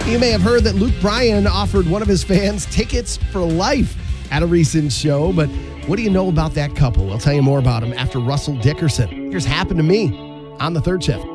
You may have heard that Luke Bryan offered one of his fans tickets for life at a recent show, but what do you know about that couple? I'll tell you more about them after Russell Dickerson. Here's Happened to Me on The Third Shift.